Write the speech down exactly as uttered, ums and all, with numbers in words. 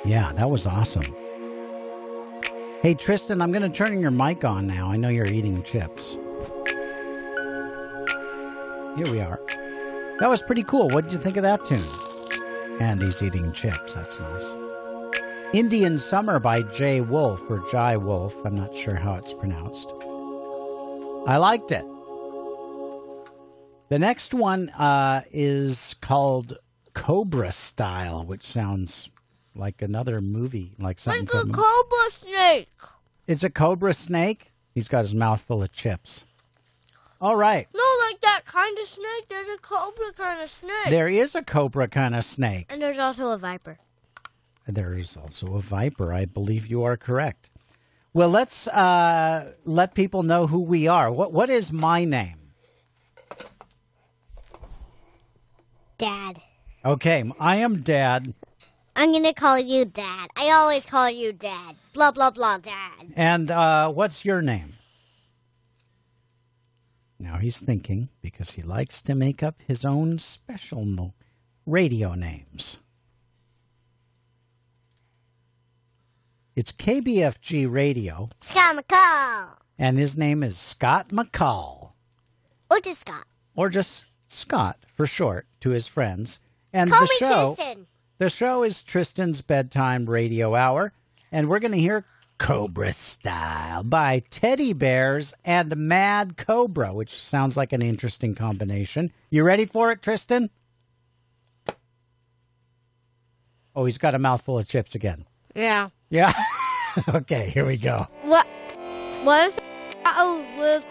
Yeah, that was awesome. Hey, Tristan, I'm going to turn your mic on now. I know you're eating chips. Here we are. That was pretty cool. What did you think of that tune? And he's eating chips. That's nice. Indian Summer by Jay Wolf, or Jai Wolf. I'm not sure how it's pronounced. I liked it. The next one uh, is called Cobra Style, which sounds like another movie, like something. Like a cobra snake. It's a cobra snake? He's got his mouth full of chips. All right. No, like that kind of snake. There's a cobra kind of snake. There is a cobra kind of snake. And there's also a viper. There is also a viper. I believe you are correct. Well, let's uh, let people know who we are. What What is my name? Dad. Okay, I am Dad. I'm going to call you Dad. I always call you Dad. Blah, blah, blah, Dad. And uh, what's your name? Now he's thinking because he likes to make up his own special no- radio names. It's K B F G Radio. Scott McCall. And his name is Scott McCall. Or just Scott. Or just Scott for short to his friends. And Call the me show, Tristan. The show is Tristan's Bedtime Radio Hour. And we're going to hear Cobra Style by Teddy Bears and Mad Cobra, which sounds like an interesting combination. You ready for it, Tristan? Oh, he's got a mouthful of chips again. Yeah. Yeah? Okay, here we go. What? What if I was